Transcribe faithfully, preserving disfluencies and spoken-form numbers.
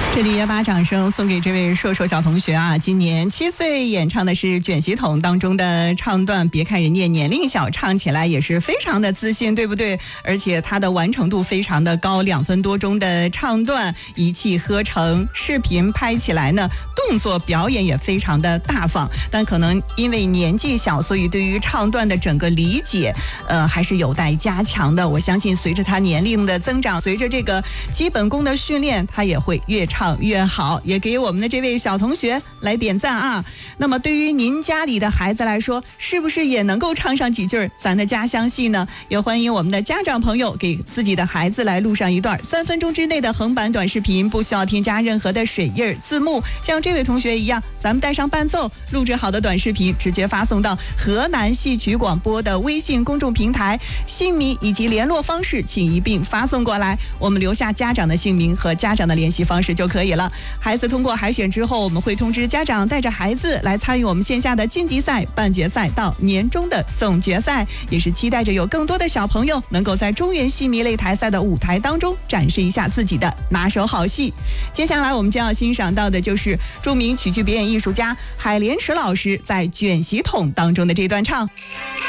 这里也把掌声送给这位硕硕小同学啊！今年七岁，演唱的是卷席筒当中的唱段。别看人家年龄小，唱起来也是非常的自信，对不对？而且他的完成度非常的高，两分多钟的唱段一气呵成，视频拍起来呢，动作表演也非常的大方。但可能因为年纪小，所以对于唱段的整个理解，呃，还是有待加强的。我相信随着他年龄的增长，随着这个基本功的训练，他也会越唱越好，也给我们的这位小同学来点赞啊！那么对于您家里的孩子来说，是不是也能够唱上几句咱的家乡戏呢？也欢迎我们的家长朋友给自己的孩子来录上一段三分钟之内的横版短视频，不需要添加任何的水印字幕，像这位同学一样，咱们带上伴奏，录制好的短视频直接发送到河南戏曲广播的微信公众平台，姓名以及联络方式请一并发送过来，我们留下家长的姓名和家长的联系方式就可以了。孩子通过海选之后，我们会通知家长带着孩子来参与我们线下的晋级赛、半决赛到年终的总决赛，也是期待着有更多的小朋友能够在中原戏迷擂台赛的舞台当中展示一下自己的拿手好戏。接下来我们将要欣赏到的就是著名曲剧表演艺术家海莲池老师在卷席筒当中的这段唱。